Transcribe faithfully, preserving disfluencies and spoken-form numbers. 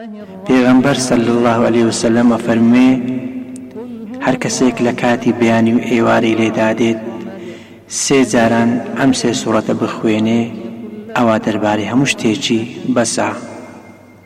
پێغەمبەر صلی الله علیه وسلم ئەفەرموێ هەر کەسێک لە کاتی بەیانی و ئێوارەی لێدادێت سێ جاران ئەم سێ سوورەتە بخوێنێ ئەوا دەربارەی هەموو شتێکی بەسە.